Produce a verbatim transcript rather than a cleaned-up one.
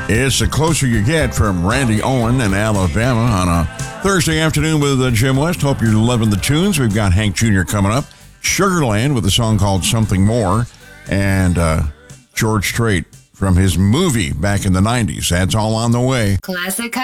It's The Closer You Get from Randy Owen in Alabama on a Thursday afternoon with uh, Jim West. Hope you're loving the tunes. We've got Hank Junior coming up. Sugarland with a song called Something More. And uh, George Strait from his movie back in the nineties. That's all on the way. Classic